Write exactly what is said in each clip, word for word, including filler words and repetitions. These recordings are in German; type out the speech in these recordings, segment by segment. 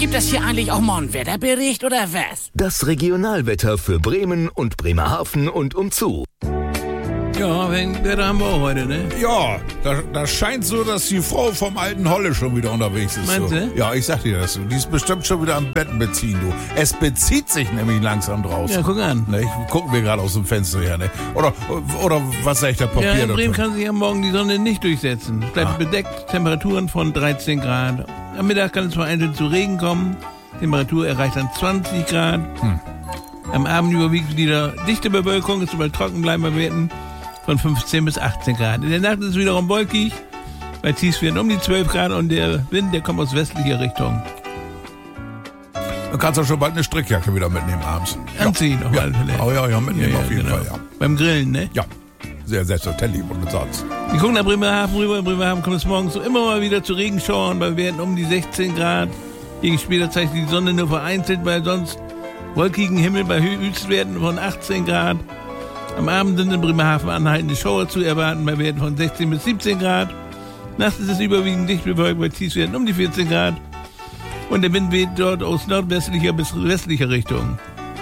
Gibt es hier eigentlich auch mal einen Wetterbericht oder was? Das Regionalwetter für Bremen und Bremerhaven und umzu. Ja, wegen Wetter haben wir auch heute, ne? Ja, da, das scheint so, dass die Frau vom alten Holle schon wieder unterwegs ist. Meinst so. du? Ja, ich sag dir das. Die ist bestimmt schon wieder am Bett beziehen, du. Es bezieht sich nämlich langsam draußen. Ja, guck an. Ne, ich gucken wir gerade aus dem Fenster her, ne? Oder, oder was sagt der Papier Ja, in Bremen dazu? kann sich am Morgen die Sonne nicht durchsetzen. Es bleibt Ah. bedeckt, Temperaturen von dreizehn Grad. Am Mittag kann es vereinzelt zu Regen kommen. Temperatur erreicht dann zwanzig Grad. Hm. Am Abend überwiegt wieder dichte Bewölkung, es soll trocken bleiben bei Werten von fünfzehn bis achtzehn Grad. In der Nacht ist es wiederum wolkig, bei Tiefstwerten um die zwölf Grad und der Wind, der kommt aus westlicher Richtung. Du kannst auch schon bald eine Strickjacke wieder mitnehmen abends. Anziehen auf Ja. alle Fälle. Oh ja, ja, mitnehmen Ja, ja, auf jeden genau. Fall, ja. Beim Grillen, ne? Ja, sehr selbstverständlich und sonst. Wir gucken nach Bremerhaven rüber. In Bremerhaven kommt es morgens so immer mal wieder zu Regenschauern bei Werten um die sechzehn Grad. Gegen später zeigt die Sonne nur vereinzelt bei sonst wolkigen Himmel bei Höchstwerten von achtzehn Grad. Am Abend sind in Bremerhaven anhaltende Schauer zu erwarten bei Werten von sechzehn bis siebzehn Grad. Nachts ist es überwiegend dicht bewölkt bei Tiefstwerten um die vierzehn Grad. Und der Wind weht dort aus nordwestlicher bis westlicher Richtung.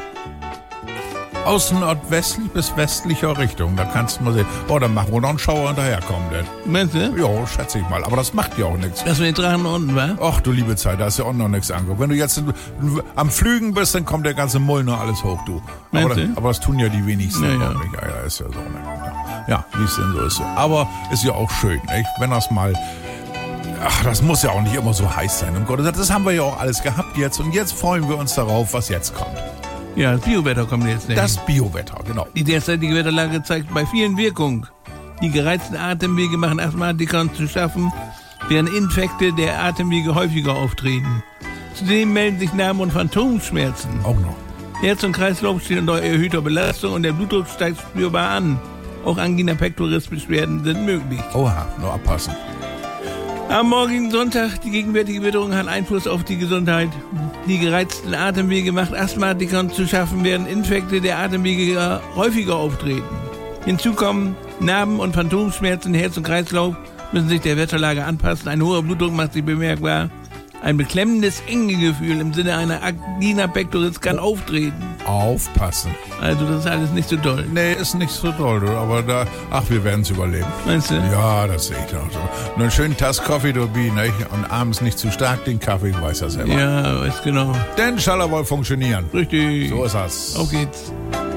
Aus nordwestlich bis westlicher Richtung, da kannst du mal sehen. Oh, dann machen wir noch einen Schauer hinterherkommen, denn. Meinst du? Ja, schätze ich mal. Aber das macht ja auch nichts. Dass wir den Drachen unten, wa? Ach du liebe Zeit, da ist ja auch noch nichts angekommen. Wenn du jetzt am Flügen bist, dann kommt der ganze Mull noch alles hoch, du. Aber, Meinst du? aber das tun ja die wenigsten. Ja, ja. auch nicht. Ja, ja, ist ja so. Ne? Ja, wie es denn so ist. So. Aber ist ja auch schön, nicht? Wenn das mal... Ach, das muss ja auch nicht immer so heiß sein. Um Gottes Willen, das haben wir ja auch alles gehabt jetzt. Und jetzt freuen wir uns darauf, was jetzt kommt. Ja, das Biowetter kommt jetzt. Ne? Das Biowetter, genau. Die derzeitige Wetterlage zeigt bei vielen Wirkung. Die gereizten Atemwege machen Asthmatikern zu schaffen, während Infekte der Atemwege häufiger auftreten. Zudem melden sich Narben- und Phantomschmerzen. Auch noch. Herz und Kreislauf stehen unter erhöhter Belastung und der Blutdruck steigt spürbar an. Auch Angina pectoris Beschwerden sind möglich. Oha, nur abpassen. Am morgigen Sonntag, die gegenwärtige Witterung hat Einfluss auf die Gesundheit. Die gereizten Atemwege macht Asthmatikern zu schaffen, während Infekte der Atemwege häufiger auftreten. Hinzu kommen Narben- und Phantomschmerzen, Herz und Kreislauf müssen sich der Wetterlage anpassen. Ein hoher Blutdruck macht sich bemerkbar. Ein beklemmendes Engegefühl im Sinne einer Angina pectoris kann auftreten. Aufpassen. Also das ist alles nicht so toll. Nee, ist nicht so toll, du. Aber da, ach, wir werden es überleben. Meinst du? Ja, das sehe ich doch so. Nur einen schönen Tass Kaffee, du Bi, ne? Und abends nicht zu stark den Kaffee, ich weiß das selber. Ja, weiß genau. Denn soll er wohl funktionieren. Richtig. So ist das. Auf geht's.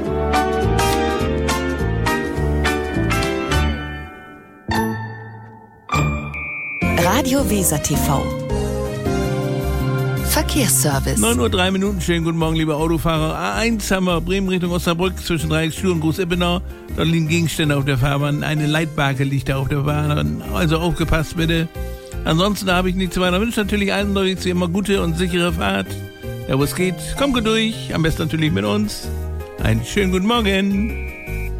Radio Weser T V. Verkehrsservice. neun Uhr drei Minuten, schönen guten Morgen, liebe Autofahrer. A eins haben wir Bremen Richtung Osnabrück zwischen Dreiecksstuhl und Groß-Ippenau. Dort liegen Gegenstände auf der Fahrbahn. Eine Leitbarke liegt da auf der Bahn. Also aufgepasst bitte. Ansonsten habe ich nichts weiter. Wünsche natürlich allen unterwegs immer gute und sichere Fahrt. Ja, wo es geht, kommt gut durch. Am besten natürlich mit uns. Einen schönen guten Morgen.